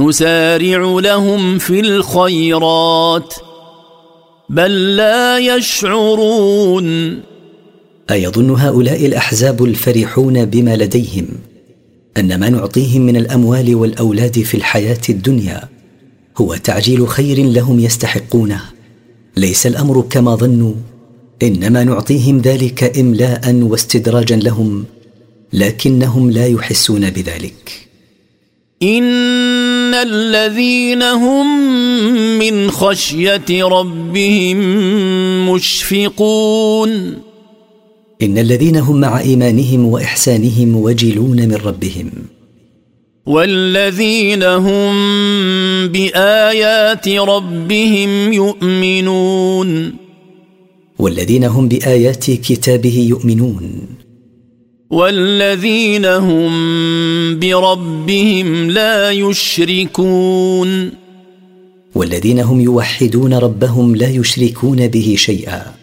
نسارع لهم في الخيرات بل لا يشعرون. أيظن هؤلاء الأحزاب الفرحون بما لديهم أن ما نعطيهم من الأموال والأولاد في الحياة الدنيا هو تعجيل خير لهم يستحقونه؟ ليس الأمر كما ظنوا، إنما نعطيهم ذلك إملاء واستدراجا لهم، لكنهم لا يحسون بذلك. إن الذين هم من خشية ربهم مشفقون. إن الذين هم مع إيمانهم وإحسانهم وجلون من ربهم. والذين هم بآيات ربهم يؤمنون. والذين هم بآيات كتابه يؤمنون. والذين هم بربهم لا يشركون. والذين هم يوحدون ربهم لا يشركون به شيئا.